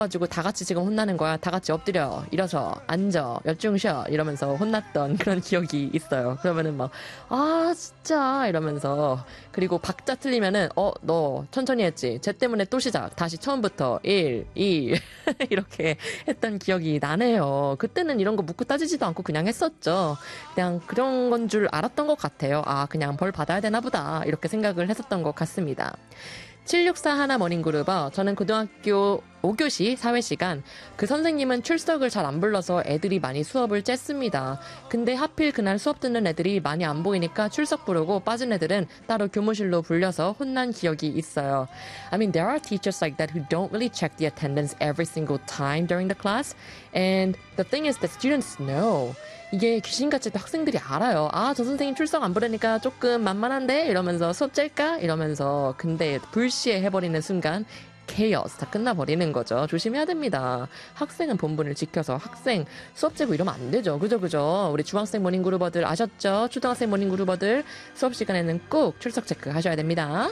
가지고 다 같이 지금 혼나는 거야. 다 같이 엎드려, 일어서, 앉아, 몇 중 쉬어 이러면서 혼났던 그런 기억이 있어요. 그러면은 막 아 진짜 이러면서 그리고 박자 틀리면은 너 천천히 했지. 쟤 때문에 또 시작. 다시 처음부터 1, 2 이렇게 했던 기억이 나네요. 그때는 이런 거 묻고 따지지도 않고 그냥 했었죠. 그냥 그런 건 줄 알았던 것 같아요. 아 그냥 벌 받아야 되나 보다 이렇게 생각을 했었던 것 같습니다. 764 하나 머닝그룹어 저는 고등학교 5교시 사회시간 그 선생님은 출석을 잘 안 불러서 애들이 많이 수업을 쬐습니다. 근데 하필 그날 수업 듣는 애들이 많이 안 보이니까 출석 부르고 빠진 애들은 따로 교무실로 불려서 혼난 기억이 있어요. I mean, there are teachers like that who don't really check the attendance every single time during the class. And the thing is that students know. 이게 귀신같이 학생들이 알아요. 아, 저 선생님 출석 안 부르니까 조금 만만한데? 이러면서 수업 짤까? 이러면서. 근데 불시에 해버리는 순간 케이오스 다 끝나버리는 거죠. 조심해야 됩니다. 학생은 본분을 지켜서 학생 수업 재고 이러면 안 되죠. 그죠? 우리 중학생 모닝그룹어들 아셨죠? 초등학생 모닝그룹어들 수업 시간에는 꼭 출석 체크 하셔야 됩니다.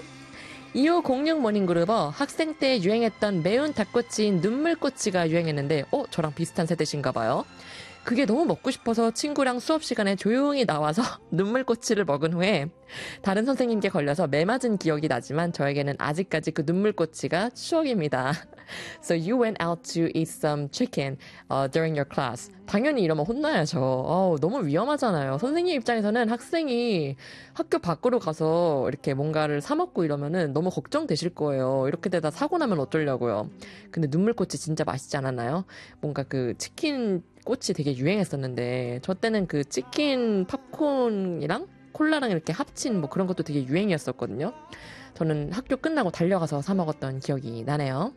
2506 모닝그룹어 학생 때 유행했던 매운 닭꼬치인 눈물꼬치가 유행했는데 저랑 비슷한 세대신가 봐요. 그게 너무 먹고 싶어서 친구랑 수업 시간에 조용히 나와서 눈물꼬치를 먹은 후에 다른 선생님께 걸려서 매 맞은 기억이 나지만 저에게는 아직까지 그 눈물꼬치가 추억입니다. So you went out to eat some chicken during your class. 당연히 이러면 혼나야죠. 너무 위험하잖아요. 선생님 입장에서는 학생이 학교 밖으로 가서 이렇게 뭔가를 사 먹고 이러면은 너무 걱정되실 거예요. 이렇게 되다 사고 나면 어쩌려고요. 근데 눈물꼬치 진짜 맛있지 않았나요? 뭔가 그 치킨 꼬치 되게 유행했었는데 저 때는 그 치킨 팝콘이랑 콜라랑 이렇게 합친 뭐 그런 것도 되게 유행이었었거든요. 저는 학교 끝나고 달려가서 사 먹었던 기억이 나네요.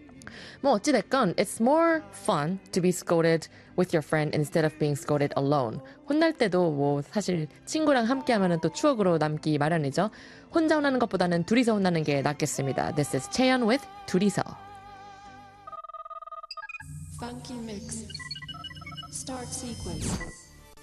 뭐 어찌됐건 it's more fun to be scolded with your friend instead of being scolded alone. 혼날 때도 뭐 사실 친구랑 함께 하면은 또 추억으로 남기 마련이죠. 혼자 혼나는 것보다는 둘이서 혼나는 게 낫겠습니다. This is 채연 with 둘이서. Funky mix. Start sequence.